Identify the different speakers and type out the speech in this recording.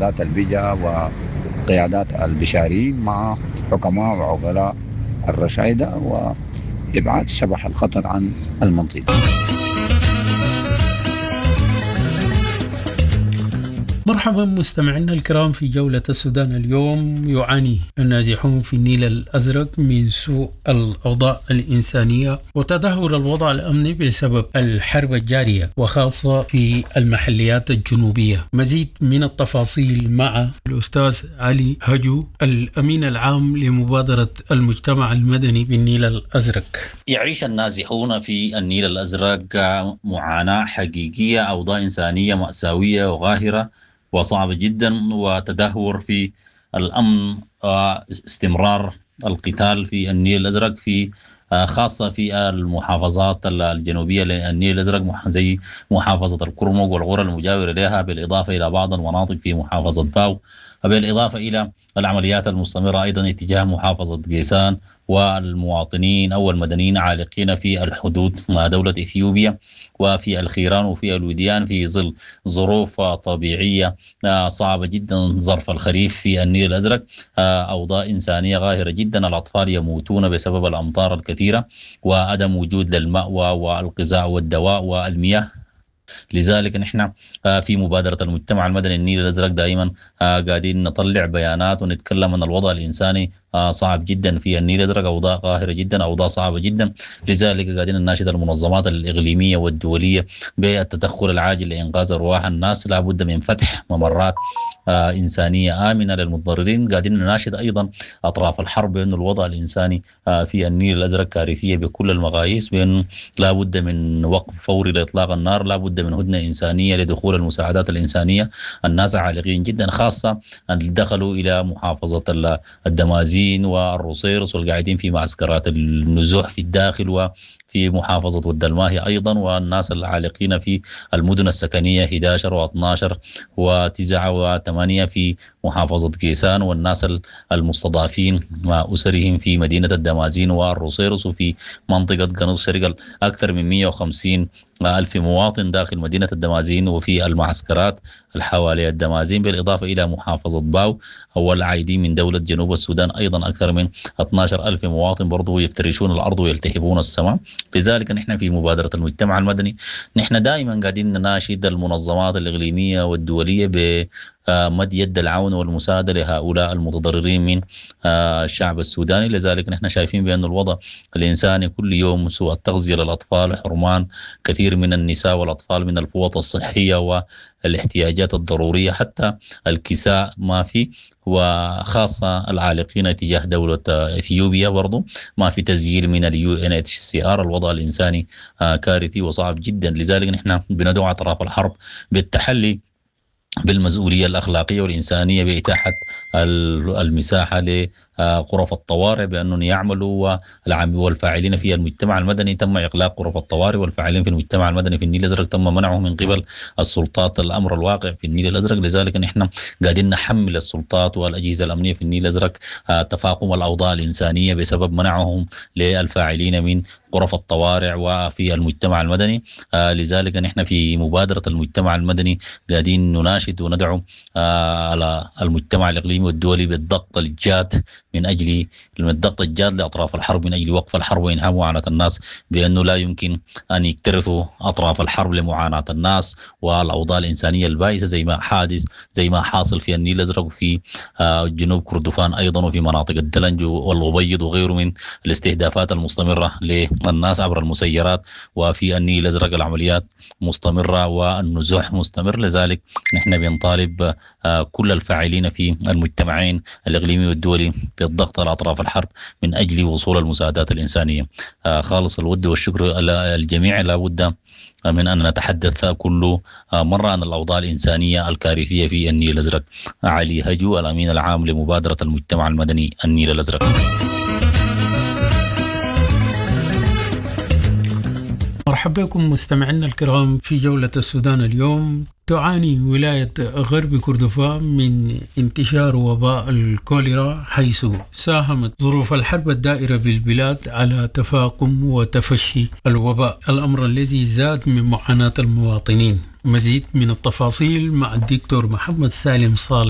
Speaker 1: قيادات البجا وقيادات البشاريين مع حكماء وعقلاء الرشايدة وإبعاد شبح الخطر عن المنطقة.
Speaker 2: مرحبا مستمعينا الكرام. في جولة السودان اليوم، يعاني النازحون في النيل الأزرق من سوء الأوضاع الإنسانية وتدهور الوضع الأمني بسبب الحرب الجارية وخاصة في المحليات الجنوبية. مزيد من التفاصيل مع الأستاذ علي هجو، الأمين العام لمبادرة المجتمع المدني بالنيل الأزرق.
Speaker 3: يعيش النازحون في النيل الأزرق معاناة حقيقية، أوضاع إنسانية مأساوية وغاهرة وصعب جدا، وتدهور في الأمن واستمرار القتال في النيل الأزرق، في خاصة في المحافظات الجنوبية للنيل الأزرق زي محافظة الكرمق والغورة المجاورة لها، بالإضافة إلى بعض المناطق في محافظة باو، وبالإضافة إلى العمليات المستمرة أيضا اتجاه محافظة قيسان والمواطنين أو المدنيين عالقين في الحدود مع دولة إثيوبيا وفي الخيران وفي الوديان في ظل ظروف طبيعية صعبة جدا. ظرف الخريف في النيل الأزرق أوضاع إنسانية غاهرة جدا، الأطفال يموتون بسبب الأمطار الكثيرة وعدم وجود للمأوى والغذاء والدواء والمياه. لذلك نحن في مبادرة المجتمع المدني النيل الأزرق دائما قاعدين نطلع بيانات ونتكلم عن الوضع الإنساني صعب جدا في النيل الأزرق، أوضاع قاهرة جدا، أوضاع صعبة جدا. لذلك قاعدين نناشد المنظمات الإقليمية والدولية بالتدخل العاجل لإنقاذ أرواح الناس. لابد من فتح ممرات إنسانية آمنة للمتضررين. قاعدين نناشد أيضا أطراف الحرب بأن الوضع الإنساني في النيل الأزرق كارثية بكل المقاييس، بأن لابد من وقف فوري لإطلاق النار، لابد من هدنة إنسانية لدخول المساعدات الإنسانية. الناس عالقين جدا، خاصة أن دخلوا إلى محافظة الدمازين والروسيرس والقاعدين في معسكرات النزوح في الداخل وفي محافظة والدلماهي أيضا، والناس العالقين في المدن السكنية 11 و12 و9 و8 في محافظة قيسان، والناس المستضعفين مع أسرهم في مدينة الدمازين والروسيرس وفي منطقة قنص شرق. أكثر من 150 ألف مواطن داخل مدينة الدمازين وفي المعسكرات الحوالي الدمازين، بالإضافة إلى محافظة باو والعايدين من دولة جنوب السودان أيضا أكثر من 12 ألف مواطن برضو يفترشون الأرض ويلتهبون السماء. لذلك نحن في مبادرة المجتمع المدني نحن دائما قاعدين نناشد المنظمات الإقليمية والدولية بمد يد العون والمساعدة لهؤلاء المتضررين من الشعب السوداني. لذلك نحن شايفين بأن الوضع الإنساني كل يوم سوء التغذية للأطفال، حرمان كثير من النساء والأطفال من الفوط الصحية والاحتياجات الضرورية، حتى الكساء ما في، وخاصة العالقين تجاه دولة إثيوبيا برضو ما في تسجيل من UNHCR. الوضع الإنساني كارثي وصعب جدا. لذلك نحن بندعو أطراف الحرب بالتحلي بالمسؤولية الأخلاقية والإنسانية بإتاحة المساحة لغرف الطوارئ بأنهم يعملوا، والفاعلين في المجتمع المدني تم إغلاق غرف الطوارئ، والفاعلين في المجتمع المدني في النيل الأزرق تم منعه من قبل السلطات الأمر الواقع في النيل الأزرق. لذلك نحن قاعدين نحمل السلطات والأجهزة الأمنية في النيل الأزرق تفاقم الأوضاع الإنسانية بسبب منعهم للفاعلين من غرف الطوارئ وفي المجتمع المدني. لذلك نحن في مبادرة المجتمع المدني قاعدين نناشد وندعو على المجتمع الإقليمي والدولي بالضغط الجاد من أجل الضغط الجاد لأطراف الحرب من أجل وقف الحرب وإنهاء معاناة الناس، بأنه لا يمكن أن يكترثوا أطراف الحرب لمعاناة الناس والأوضاع الإنسانية البائسة زي ما حاصل في النيل الأزرق وفي جنوب كردفان أيضا وفي مناطق الدلنج والأبيض وغيره من الاستهدافات المستمرة للناس عبر المسيرات. وفي النيل الأزرق العمليات مستمرة والنزوح مستمر. لذلك نحن بنطالب كل الفاعلين في المجتمعين الإقليمي والدولي بالضغط على أطراف الحرب من أجل وصول المساعدات الإنسانية. خالص الود والشكر الجميع. لا بد من أن نتحدث كل مرة عن الأوضاع الإنسانية الكارثية في النيل الأزرق. علي هجو، الأمين العام لمبادرة المجتمع المدني النيل الأزرق.
Speaker 2: مرحبا بكم مستمعينا الكرام في جولة السودان اليوم. تعاني ولاية غرب كردفان من انتشار وباء الكوليرا، حيث ساهمت ظروف الحرب الدائرة بالبلاد على تفاقم وتفشي الوباء، الأمر الذي زاد من معاناة المواطنين. مزيد من التفاصيل مع الدكتور محمد سالم صالح.